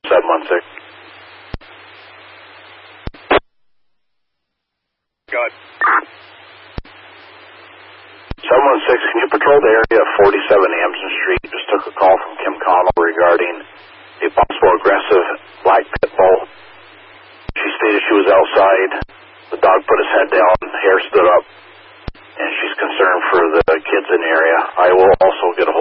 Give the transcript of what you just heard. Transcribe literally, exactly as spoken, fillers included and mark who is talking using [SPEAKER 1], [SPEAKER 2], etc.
[SPEAKER 1] seven one six.
[SPEAKER 2] Good.
[SPEAKER 1] seven one six, can you patrol the area of forty-seven Amson Street? Just took a call from Kim Connell regarding a possible aggressive black pit bull. She stated she was outside. The dog put his head down, hair stood up, and she's concerned for the kids in the area. I will also get a hold